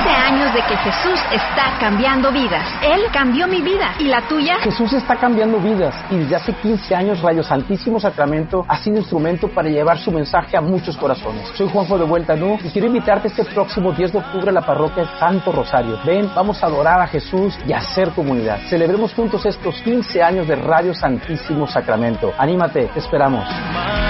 años de que Jesús está cambiando vidas. Él cambió mi vida. ¿Y la tuya? Jesús está cambiando vidas y desde hace 15 años Radio Santísimo Sacramento ha sido instrumento para llevar su mensaje a muchos corazones. Soy Juanjo de Vuelta Nu y quiero invitarte este próximo 10 de octubre a la parroquia de Santo Rosario. Ven, vamos a adorar a Jesús y a hacer comunidad. Celebremos juntos estos 15 años de Radio Santísimo Sacramento. Anímate, te esperamos.